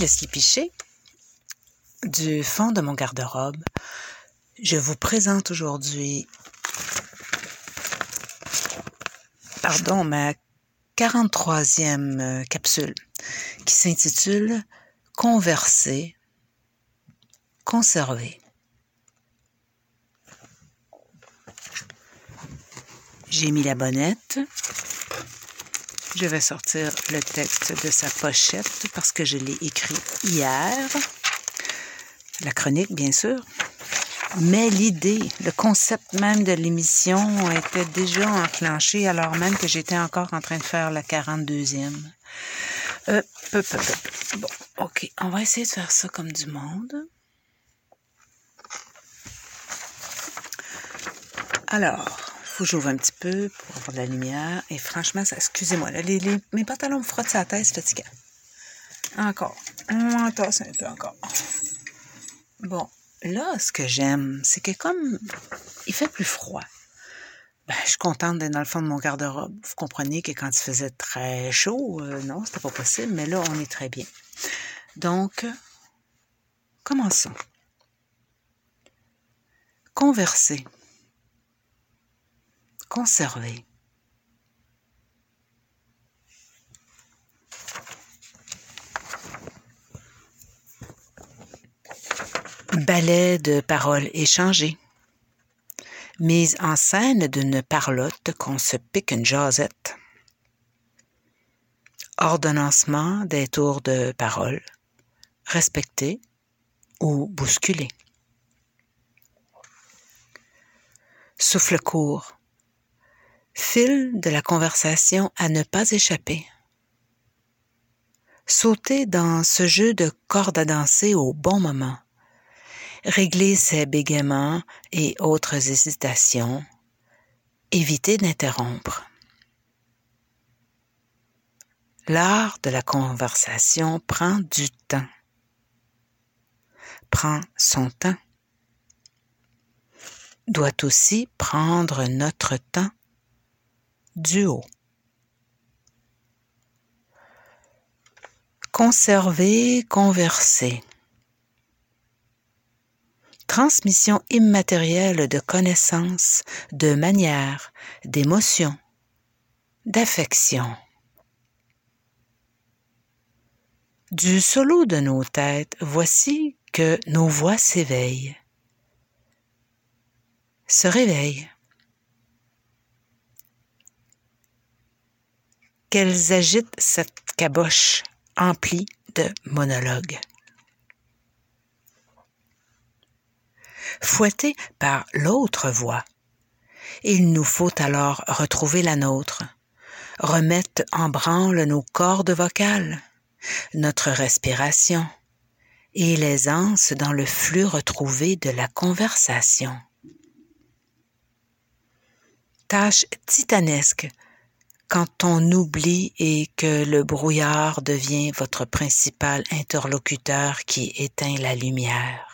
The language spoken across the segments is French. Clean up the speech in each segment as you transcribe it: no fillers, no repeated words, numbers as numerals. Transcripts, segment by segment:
Leslie Piché, du fond de mon garde-robe. Je vous présente aujourd'hui, ma 43e capsule qui s'intitule « Converser, conserver ». J'ai mis la bonnette. Je vais sortir le texte de sa pochette parce que je l'ai écrit hier. La chronique, bien sûr. Mais l'idée, le concept même de l'émission était déjà enclenché alors même que j'étais encore en train de faire la 42e. Bon, OK. On va essayer de faire ça comme du monde. Alors, il faut que j'ouvre un petit peu pour avoir de la lumière. Et franchement, excusez-moi, là, mes pantalons me frottent sur la tête, c'est fatigant. Encore. On m'entasse un peu encore. Bon, là, ce que j'aime, c'est que comme il fait plus froid, je suis contente d'être dans le fond de mon garde-robe. Vous comprenez que quand il faisait très chaud, non, c'était pas possible, mais là, on est très bien. Donc, commençons. Converser. Conserver. Ballet de paroles échangées. Mise en scène d'une parlotte qu'on se pique une jasette. Ordonnancement des tours de parole. Respecté ou bousculé. Souffle court. Fil de la conversation à ne pas échapper. Sauter dans ce jeu de cordes à danser au bon moment. Régler ses bégaiements et autres hésitations. Éviter d'interrompre. L'art de la conversation prend du temps. Prend son temps. Doit aussi prendre notre temps du haut. Conserver, converser. Transmission immatérielle de connaissances, de manières, d'émotions, d'affections. Du solo de nos têtes, voici que nos voix s'éveillent. Se réveillent. Qu'elles agitent cette caboche emplie de monologues. Fouettés par l'autre voix, il nous faut alors retrouver la nôtre, remettre en branle nos cordes vocales, notre respiration et l'aisance dans le flux retrouvé de la conversation. Tâche titanesque quand on oublie et que le brouillard devient votre principal interlocuteur qui éteint la lumière.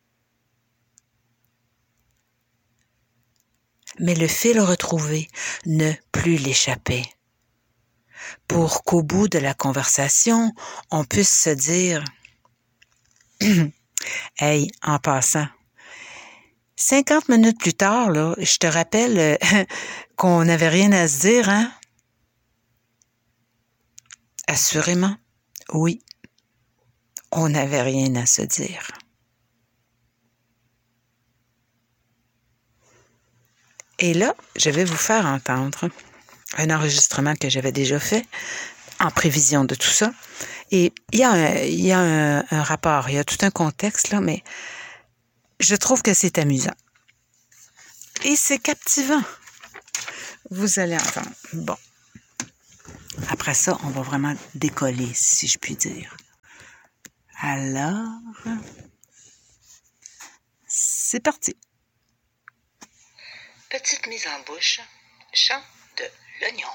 Mais le fil retrouvé, ne plus l'échapper. Pour qu'au bout de la conversation, on puisse se dire « Hey, en passant, 50 minutes plus tard, là, je te rappelle qu'on n'avait rien à se dire, hein? » Assurément, oui, on n'avait rien à se dire. Et là, je vais vous faire entendre un enregistrement que j'avais déjà fait en prévision de tout ça. Et il y a un rapport, il y a tout un contexte, là, mais je trouve que c'est amusant. Et c'est captivant. Vous allez entendre. Bon. Après ça, on va vraiment décoller, si je puis dire. Alors, c'est parti. Petite mise en bouche, chant de l'oignon.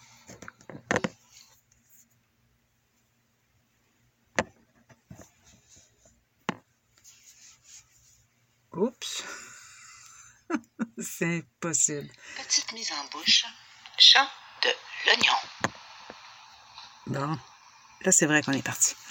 Oups, c'est impossible. Petite mise en bouche, chant de l'oignon. Bon, là c'est vrai qu'on est parti.